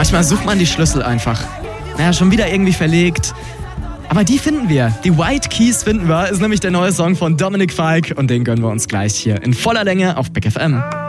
Manchmal sucht man die Schlüssel einfach. Naja, schon wieder irgendwie verlegt. Aber die finden wir. Die White Keys finden wir. Ist nämlich der neue Song von Dominic Fike und den gönnen wir uns gleich hier in voller Länge auf Big FM.